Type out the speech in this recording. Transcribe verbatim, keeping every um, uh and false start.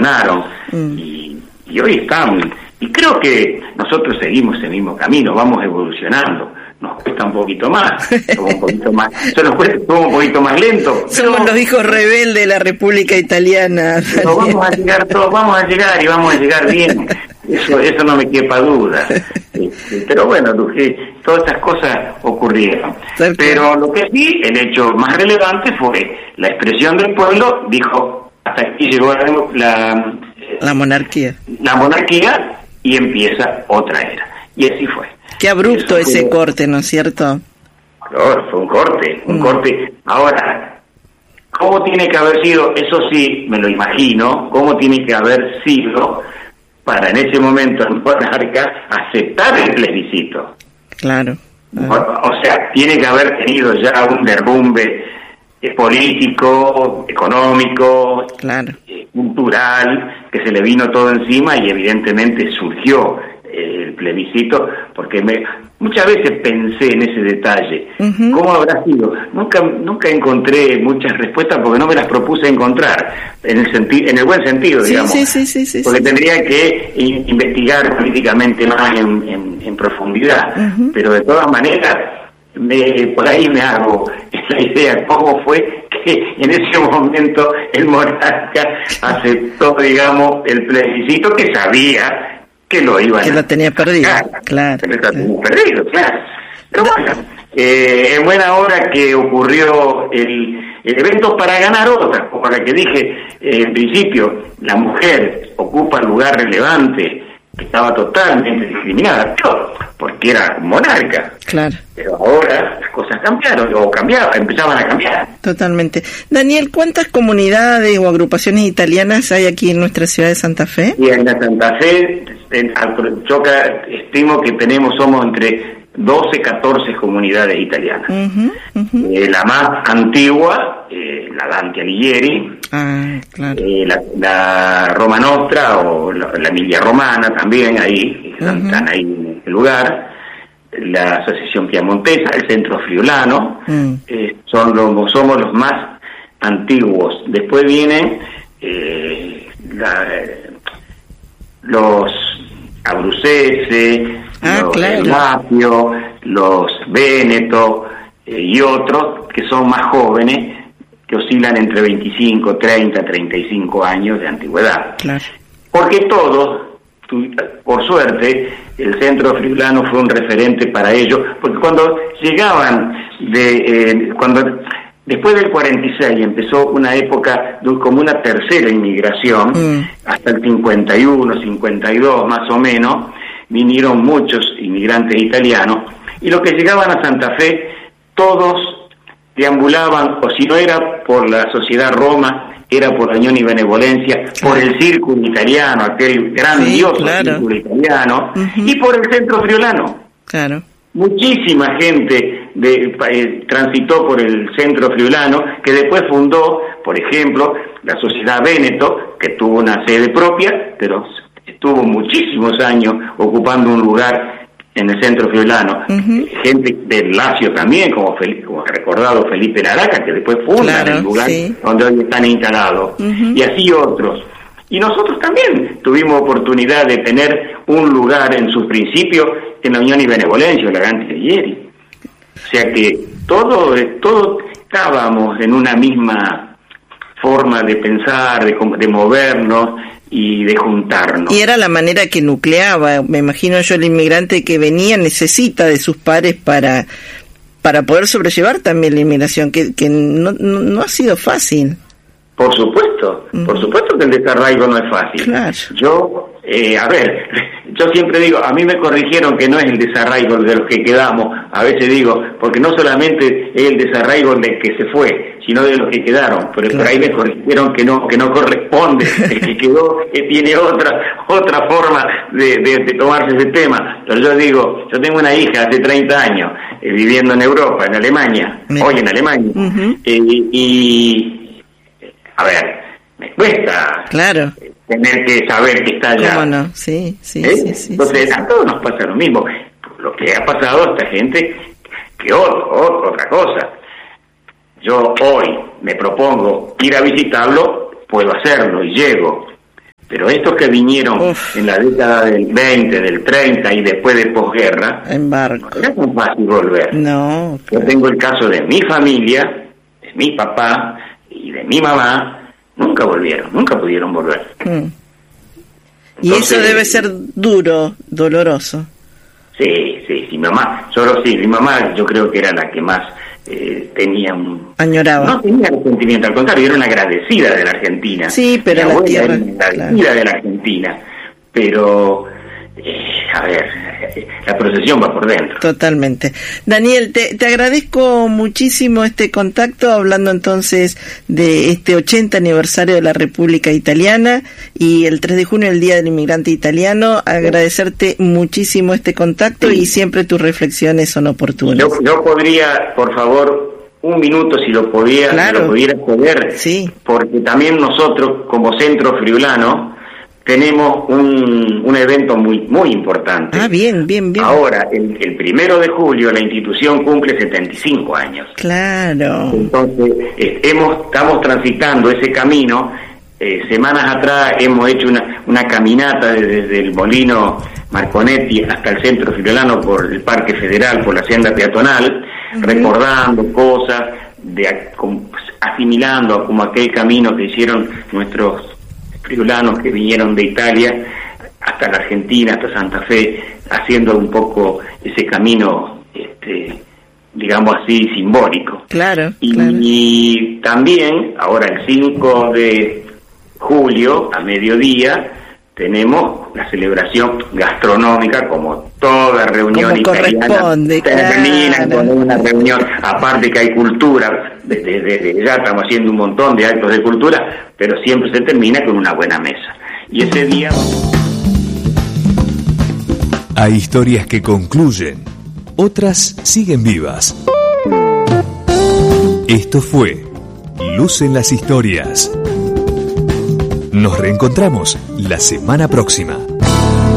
evolucionaron mm. y, y hoy están, y creo que nosotros seguimos el mismo camino, vamos evolucionando. Nos cuesta un poquito más, somos un poquito más, eso nos cuesta, somos un poquito más lento. Somos pero, los hijos rebeldes de la República Italiana. Pero vamos a llegar todos, vamos a llegar y vamos a llegar bien. Eso, eso no me quepa duda. Pero bueno, todas estas cosas ocurrieron. Pero lo que sí, el hecho más relevante fue la expresión del pueblo, dijo, hasta aquí llegó la, la, la monarquía. La monarquía y empieza otra era. Y así fue. Qué abrupto ese fue, corte, ¿no es cierto? Claro, fue un corte, un mm. corte. Ahora, ¿cómo tiene que haber sido? Eso sí, me lo imagino, ¿cómo tiene que haber sido para en ese momento el monarca aceptar el plebiscito? Claro. O, o sea, tiene que haber tenido ya un derrumbe eh, político, económico, claro. eh, cultural, que se le vino todo encima y evidentemente surgió el plebiscito, porque me, muchas veces pensé en ese detalle. Uh-huh. ¿Cómo habrá sido? Nunca nunca encontré muchas respuestas porque no me las propuse encontrar, en el senti- en el buen sentido, sí, digamos. Sí, sí, sí, sí, porque sí. tendría que in- investigar políticamente más en, en, en profundidad. Uh-huh. Pero de todas maneras, me, por ahí me hago la idea cómo fue que en ese momento el monarca aceptó, digamos, el plebiscito que sabía que lo iban que a... lo tenía perdido, claro. Que lo claro. tenía perdido, claro. Pero bueno, eh, en buena hora que ocurrió el, el evento para ganar otra, como la que dije eh, en principio, la mujer ocupa el lugar relevante, que estaba totalmente discriminada, porque era monarca. Claro. Pero ahora las cosas cambiaron, o cambiaban, empezaban a cambiar. Totalmente. Daniel, ¿cuántas comunidades o agrupaciones italianas hay aquí en nuestra ciudad de Santa Fe? Y en la Santa Fe, en, yo estimo que tenemos, somos entre doce, catorce comunidades italianas. Uh-huh, uh-huh. Eh, la más antigua, eh, la Dante Alighieri, ah, claro. eh, la, la Roma Nostra o la, la Emilia Romana también, ahí, uh-huh. están ahí en el lugar, la Asociación Piamontesa, el Centro Friulano, uh-huh. eh, son los, somos los más antiguos. Después vienen eh, la, los abruceses, ah, los claro. Lazio, los Véneto eh, y otros que son más jóvenes, que oscilan entre veinticinco, treinta, treinta y cinco años de antigüedad. Claro. Porque todos, por suerte, el Centro Friulano fue un referente para ellos, porque cuando llegaban de eh, cuando después del cuarenta y seis empezó una época de, como una tercera inmigración, mm. hasta el cincuenta y uno, cincuenta y dos más o menos, vinieron muchos inmigrantes italianos, y los que llegaban a Santa Fe, todos deambulaban, o si no era por la Sociedad Roma, era por la Unión y Benevolencia, claro. por el Círculo Italiano, aquel grandioso sí, claro. Círculo Italiano, uh-huh. y por el Centro Friulano. Claro. Muchísima gente de, eh, transitó por el Centro Friulano, que después fundó, por ejemplo, la Sociedad Véneto, que tuvo una sede propia, pero estuvo muchísimos años ocupando un lugar en el Centro Friulano. Uh-huh. Gente del Lazio también, como, Felipe, como ha recordado Felipe Laraca, que después funda claro, el lugar sí. donde hoy están instalados, uh-huh. y así otros. Y nosotros también tuvimos oportunidad de tener un lugar en sus principios en la Unión y Benevolencia, la Dante Alighieri. O sea que todo, todo estábamos en una misma forma de pensar, de, de movernos y de juntarnos. Y era la manera que nucleaba, me imagino yo, el inmigrante que venía necesita de sus pares para para poder sobrellevar también la inmigración, que, que no, no, no ha sido fácil. Por supuesto, uh-huh. por supuesto que el desarraigo no es fácil. Claro. Yo, eh, a ver, yo siempre digo, a mí me corrigieron que no es el desarraigo de los que quedamos, a veces digo, porque no solamente es el desarraigo de que se fue, sino de los que quedaron, pero claro. por ahí me corrigieron que no que no corresponde, el que quedó que tiene otra otra forma de, de, de tomarse ese tema. Pero yo digo, yo tengo una hija hace treinta años eh, viviendo en Europa, en Alemania, Mira. hoy en Alemania, uh-huh. eh, y a ver, me cuesta claro. tener que saber que está allá. ¿Cómo no? Sí, sí, ¿Eh? sí, sí. Entonces, sí, a todos nos pasa lo mismo. Lo que ha pasado a esta gente, que otro, otro, otra cosa. Yo hoy me propongo ir a visitarlo, puedo hacerlo y llego. Pero estos que vinieron Uf. en la década del veinte, del treinta y después de posguerra, embargo, no era tan fácil volver. No. Yo tengo el caso de mi familia, de mi papá y de mi mamá, nunca volvieron, nunca pudieron volver. Mm. Y Entonces, eso debe ser duro, doloroso. Sí, sí, sí, mamá, solo sí, mi mamá yo creo que era la que más eh, tenía un... Añoraba. No tenía resentimiento, al contrario, era una agradecida de la Argentina. Sí, pero mi la tierra... Era una agradecida claro. de la Argentina, pero... Eh, a ver, la procesión va por dentro. Totalmente. Daniel, te, te agradezco muchísimo este contacto, hablando entonces de este ochenta aniversario de la República Italiana y el tres de junio, el Día del Inmigrante Italiano. Agradecerte muchísimo este contacto sí. y siempre tus reflexiones son oportunas. Yo, yo podría, por favor, un minuto si lo podía, claro. si lo pudiera poder, sí. porque también nosotros como Centro Friulano tenemos un, un evento muy muy importante. Ah, bien, bien, bien. Ahora, el, el primero de julio, la institución cumple setenta y cinco años. Claro. Entonces, eh, hemos, estamos transitando ese camino. Eh, semanas atrás hemos hecho una, una caminata desde, desde el Molino Marconetti hasta el Centro Friulano por el Parque Federal, por la senda peatonal, uh-huh. recordando cosas, de asimilando como aquel camino que hicieron nuestros friulanos que vinieron de Italia hasta la Argentina, hasta Santa Fe, haciendo un poco ese camino, este, digamos así, simbólico. Claro, y, claro. y también, ahora el cinco de julio, a mediodía, tenemos la celebración gastronómica, como toda reunión como italiana corresponde, termina claro. con una reunión, aparte que hay cultura, desde, desde ya estamos haciendo un montón de actos de cultura, pero siempre se termina con una buena mesa. Y ese día... Hay historias que concluyen, otras siguen vivas. Esto fue Luz en las Historias. Nos reencontramos la semana próxima.